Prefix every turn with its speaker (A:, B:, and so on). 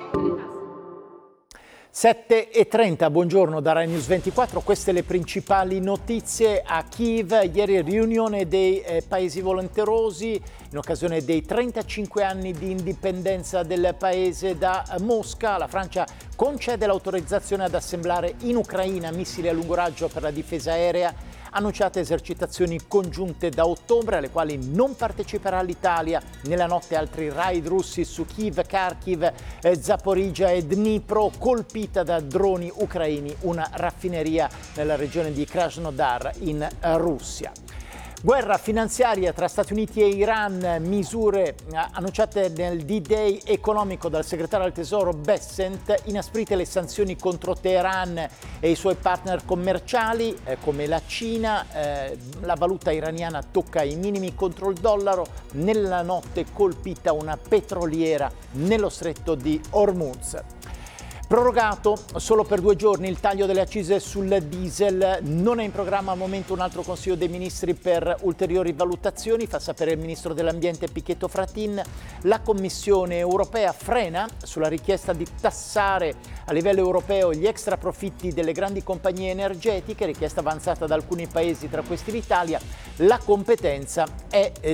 A: 7:30, buongiorno da Rai News 24, queste le principali notizie. A Kiev ieri riunione dei paesi volenterosi in occasione dei 35 anni di indipendenza del paese da Mosca. La Francia concede l'autorizzazione ad assemblare in Ucraina missili a lungo raggio per la difesa aerea. Annunciate esercitazioni congiunte da ottobre alle quali non parteciperà l'Italia. Nella notte altri raid russi su Kiev, Kharkiv, Zaporizhzhia e Dnipro, colpita da droni ucraini una raffineria nella regione di Krasnodar in Russia. Guerra finanziaria tra Stati Uniti e Iran, misure annunciate nel D-Day economico dal segretario al Tesoro Bessent, inasprite le sanzioni contro Teheran e i suoi partner commerciali come la Cina, la valuta iraniana tocca i minimi contro il dollaro, nella notte colpita una petroliera nello stretto di Hormuz. Prorogato solo per 2 giorni il taglio delle accise sul diesel, non è in programma al momento un altro Consiglio dei Ministri per ulteriori valutazioni, fa sapere il Ministro dell'Ambiente Pichetto Fratin. La Commissione europea frena sulla richiesta di tassare a livello europeo gli extra profitti delle grandi compagnie energetiche, richiesta avanzata da alcuni paesi, tra questi l'Italia. La competenza è